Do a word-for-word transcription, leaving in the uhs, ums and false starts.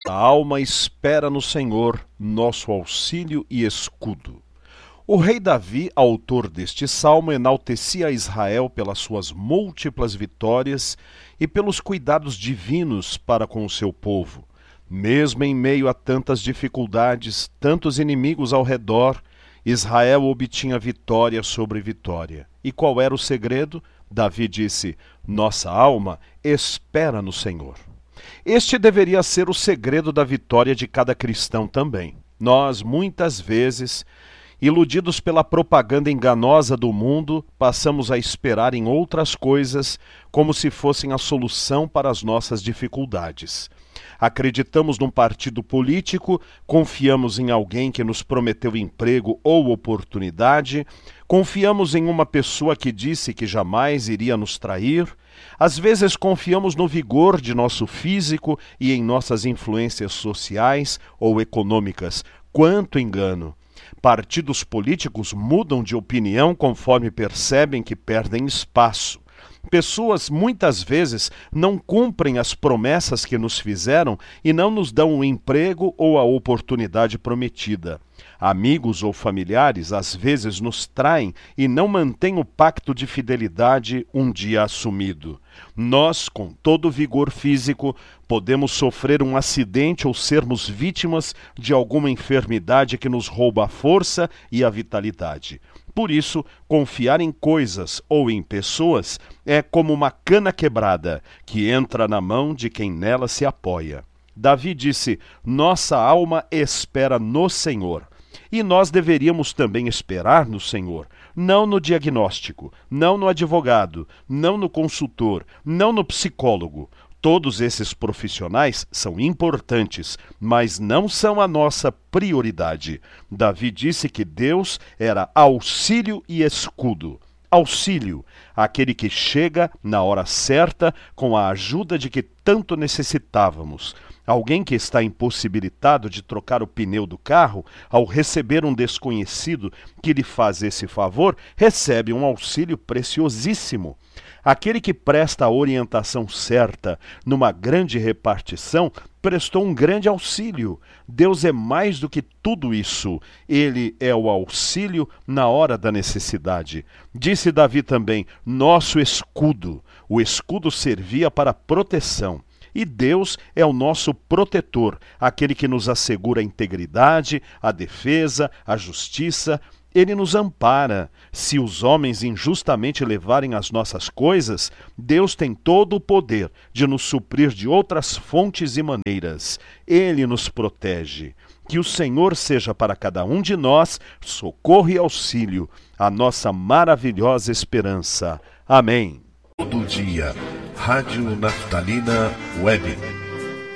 A alma espera no Senhor, nosso auxílio e escudo. O rei Davi, autor deste salmo, enaltecia Israel pelas suas múltiplas vitórias e pelos cuidados divinos para com o seu povo. Mesmo em meio a tantas dificuldades, tantos inimigos ao redor, Israel obtinha vitória sobre vitória. E qual era o segredo? Davi disse: nossa alma espera no Senhor. Este deveria ser o segredo da vitória de cada cristão também. Nós, muitas vezes, iludidos pela propaganda enganosa do mundo, passamos a esperar em outras coisas como se fossem a solução para as nossas dificuldades. Acreditamos num partido político, confiamos em alguém que nos prometeu emprego ou oportunidade, confiamos em uma pessoa que disse que jamais iria nos trair, às vezes confiamos no vigor de nosso físico e em nossas influências sociais ou econômicas. Quanto engano! Partidos políticos mudam de opinião conforme percebem que perdem espaço. Pessoas muitas vezes não cumprem as promessas que nos fizeram e não nos dão o emprego ou a oportunidade prometida. Amigos ou familiares às vezes nos traem e não mantêm o pacto de fidelidade um dia assumido. Nós, com todo o vigor físico, podemos sofrer um acidente ou sermos vítimas de alguma enfermidade que nos rouba a força e a vitalidade. Por isso, confiar em coisas ou em pessoas é como uma cana quebrada que entra na mão de quem nela se apoia. Davi disse: nossa alma espera no Senhor. E nós deveríamos também esperar no Senhor, não no diagnóstico, não no advogado, não no consultor, não no psicólogo. Todos esses profissionais são importantes, mas não são a nossa prioridade. Davi disse que Deus era auxílio e escudo. Auxílio, aquele que chega na hora certa com a ajuda de que tanto necessitávamos. Alguém que está impossibilitado de trocar o pneu do carro, ao receber um desconhecido que lhe faz esse favor, recebe um auxílio preciosíssimo. Aquele que presta a orientação certa numa grande repartição, prestou um grande auxílio. Deus é mais do que tudo isso. Ele é o auxílio na hora da necessidade. Disse Davi também: nosso escudo. O escudo servia para proteção. E Deus é o nosso protetor, aquele que nos assegura a integridade, a defesa, a justiça. Ele nos ampara. Se os homens injustamente levarem as nossas coisas, Deus tem todo o poder de nos suprir de outras fontes e maneiras. Ele nos protege. Que o Senhor seja para cada um de nós socorro e auxílio, a nossa maravilhosa esperança. Amém. Todo dia, Rádio Naftalina Web.